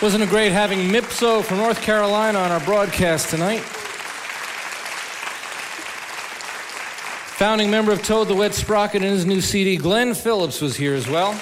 Wasn't it great having Mipso from North Carolina on our broadcast tonight? Founding member of Toad the Wet Sprocket and his new CD, Glenn Phillips, was here as well.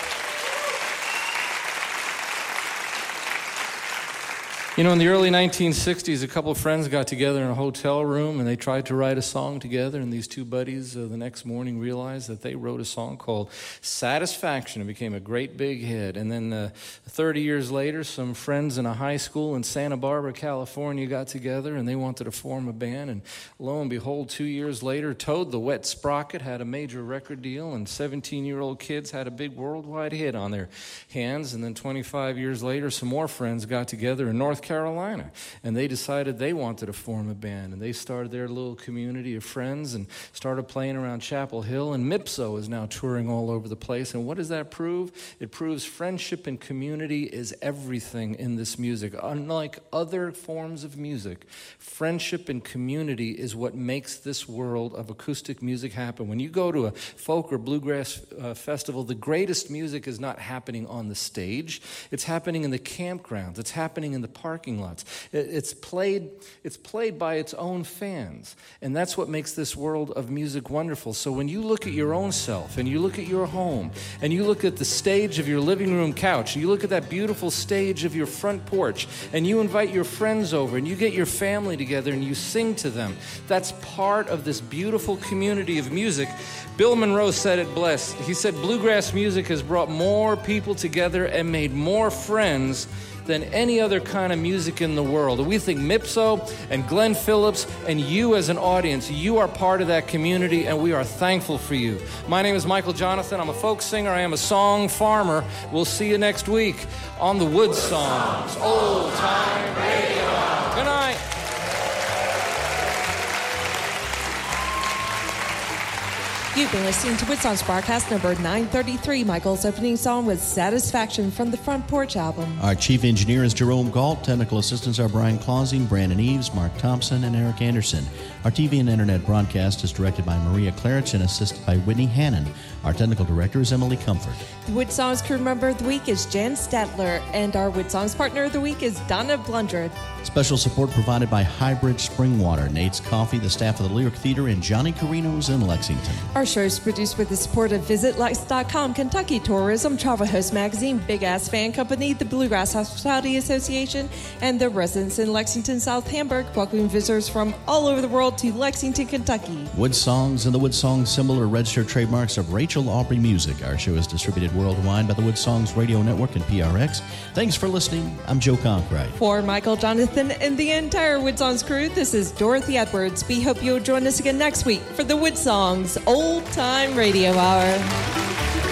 You know, in the early 1960s, a couple of friends got together in a hotel room and they tried to write a song together, and these two buddies the next morning realized that they wrote a song called Satisfaction. It became a great big hit. And then 30 years later, some friends in a high school in Santa Barbara, California got together and they wanted to form a band, and lo and behold, 2 years later, Toad the Wet Sprocket had a major record deal, and 17-year-old kids had a big worldwide hit on their hands. And then 25 years later, some more friends got together in North Carolina, and they decided they wanted to form a band, and they started their little community of friends and started playing around Chapel Hill, and Mipso is now touring all over the place. And what does that prove? It proves friendship and community is everything in this music. Unlike other forms of music, friendship and community is what makes this world of acoustic music happen. When you go to a folk or bluegrass festival, the greatest music is not happening on the stage. It's happening in the campgrounds. It's happening in the parking lots. It's played by its own fans. And that's what makes this world of music wonderful. So when you look at your own self and you look at your home and you look at the stage of your living room couch and you look at that beautiful stage of your front porch and you invite your friends over and you get your family together and you sing to them, that's part of this beautiful community of music. Bill Monroe said it best. He said, bluegrass music has brought more people together and made more friends than any other kind of music in the world. And we think Mipso and Glenn Phillips and you as an audience, you are part of that community, and we are thankful for you. My name is Michael Jonathan. I'm a folk singer. I am a song farmer. We'll see you next week on the Wood Songs Old Time Radio. Good night. You've been listening to Wood Songs broadcast number 933. Michael's opening song was Satisfaction from the Front Porch album. Our chief engineer is Jerome Galt. Technical assistants are Brian Clausing, Brandon Eves, Mark Thompson, and Eric Anderson. Our TV and internet broadcast is directed by Maria Clarich and assisted by Whitney Hannon. Our technical director is Emily Comfort. The Wood Songs crew member of the week is Jan Stadler, and our Wood Songs partner of the week is Donna Blundred. Special support provided by Highbridge Spring Water, Nate's Coffee, the staff of the Lyric Theater, and Johnny Carino's in Lexington. Our show is produced with the support of VisitLex.com, Kentucky Tourism, Travel Host Magazine, Big Ass Fan Company, the Bluegrass Hospitality Association, and the residents in Lexington, South Hamburg, welcoming visitors from all over the world to Lexington, Kentucky. Wood Songs and the Wood Songs symbol are registered trademarks of Rachel Aubrey Music. Our show is distributed worldwide by the Wood Songs Radio Network and PRX. Thanks for listening. I'm Joe Conkright. For Michael Jonathan and the entire Wood Songs crew, this is Dorothy Edwards. We hope you'll join us again next week for the Wood Songs Old Time Radio Hour.